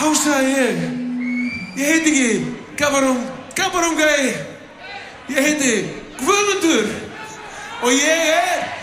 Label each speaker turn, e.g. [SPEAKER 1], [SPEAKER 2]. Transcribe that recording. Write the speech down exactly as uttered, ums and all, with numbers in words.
[SPEAKER 1] sagði ég, ég heiti ekki Gabarung, Gabarungai, ég heiti Guðmundur og ég er